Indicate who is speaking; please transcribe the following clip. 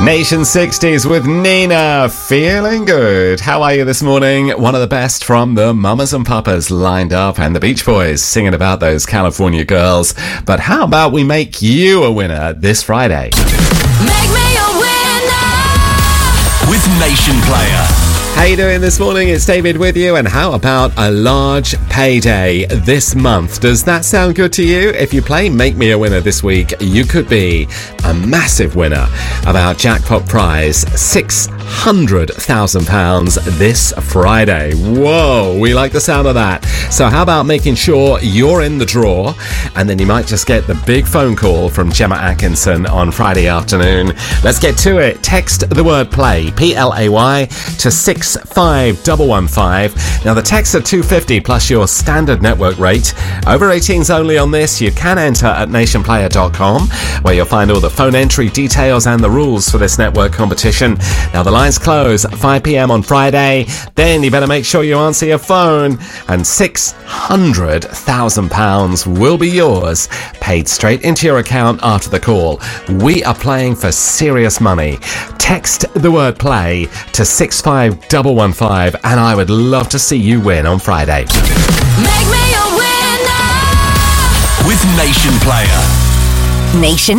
Speaker 1: Nation 60s with Nina, feeling good. How are you this morning? One of the best from the Mamas and Papas lined up, and the Beach Boys singing about those California girls. But how about we make you a winner this Friday?
Speaker 2: Make me a winner
Speaker 3: with Nation Player.
Speaker 1: How you doing this morning? It's David with you. And how about a large payday this month? Does that sound good to you? If you play Make Me a Winner this week, you could be a massive winner of our jackpot prize, £600,000 this Friday. Whoa, we like the sound of that. So how about making sure you're in the draw, and then you might just get the big phone call from Gemma Atkinson on Friday afternoon. Let's get to it. Text the word play, P-L-A-Y, to 65115. Now the texts are $2.50 plus your standard network rate. Over 18s only on this. You can enter at nationplayer.com, where you'll find all the phone entry details and the rules for this network competition. Now the lines close at 5 p.m. on Friday. Then you better make sure you answer your phone, and £600,000 will be yours, paid straight into your account after the call. We are playing for serious money. Text the word play to 65115, and I would love to see you win on Friday.
Speaker 2: Make me a winner
Speaker 3: with Nation Player.
Speaker 2: Nation